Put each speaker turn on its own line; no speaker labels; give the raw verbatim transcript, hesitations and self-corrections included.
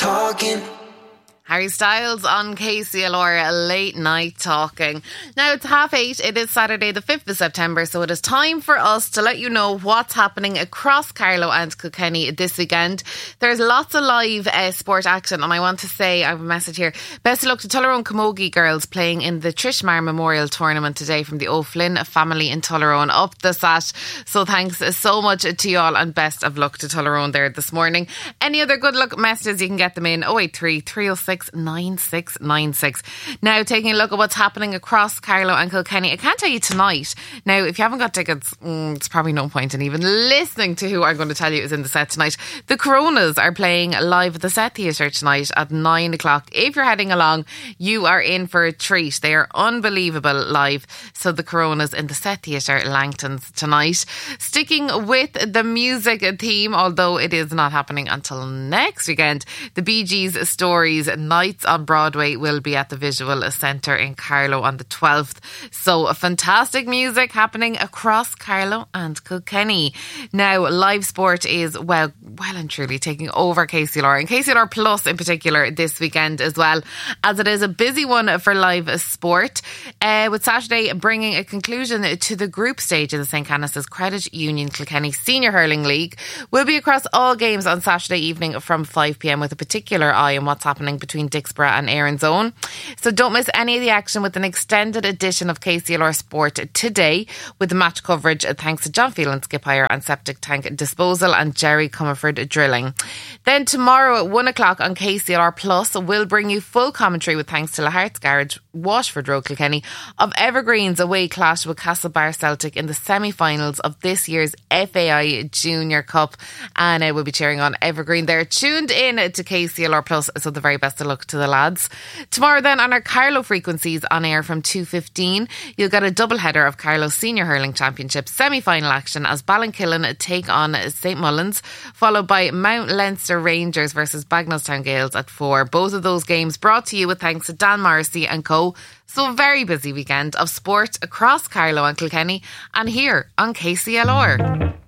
talking.
Harry Styles on K C L R, late night talking. Now it's half eight. It is Saturday the fifth of September, so it is time for us to let you know what's happening across Carlow and Kilkenny this weekend. There's lots of live uh, sport action, and I want to say, I have a message here, best of luck to Tullerone Camogie girls playing in the Trishmar Memorial Tournament today from the O'Flynn family in Tullerone up the sat. So thanks so much to you all, and best of luck to Tullerone there this morning. Any other good luck messages, you can get them in oh eight three, three oh six, nine six nine six. Now, taking a look at what's happening across Carlow and Kilkenny, I can't tell you tonight. Now, if you haven't got tickets, mm, it's probably no point in even listening to who I'm going to tell you is in the set tonight. The Coronas are playing live at the Set Theatre tonight at nine o'clock. If you're heading along, you are in for a treat. They are unbelievable live. So the Coronas in the Set Theatre, Langtons, tonight. Sticking with the music theme, although it is not happening until next weekend, the Bee Gees Stories Nights on Broadway will be at the Visual Centre in Carlow on the twelfth. So fantastic music happening across Carlow and Kilkenny. Now, live sport is well, well and truly taking over K C L R, and K C L R Plus in particular this weekend as well, as it is a busy one for live sport, uh, with Saturday bringing a conclusion to the group stage of the Saint Canice's Credit Union Kilkenny Senior Hurling League. We'll be across all games on Saturday evening from five p m with a particular eye on what's happening between Dixborough and Erin's Own. So don't miss any of the action with an extended edition of K C L R Sport today, with the match coverage thanks to John Phelan Skip Hire and Septic Tank Disposal and Jerry Comerford Drilling. Then tomorrow at one o'clock on K C L R Plus, we'll bring you full commentary with thanks to La Hearts Garage, Washford Road, Kilkenny, of Evergreen's away clash with Castlebar Celtic in the semi-finals of this year's F A I Junior Cup, and uh, we'll be cheering on Evergreen there. Tuned in to K C L R Plus, so the very best of luck to the lads. Tomorrow then on our Carlow frequencies on air from two fifteen, you'll get a double header of Carlow Senior Hurling Championship semi-final action as Ballinkillen take on Saint Mullins, followed by Mount Leinster Rangers versus Bagnallstown Gales at four. Both of those games brought to you with thanks to Dan Morrissey and co. So a very busy weekend of sport across Carlow and Kilkenny, and here on K C L R.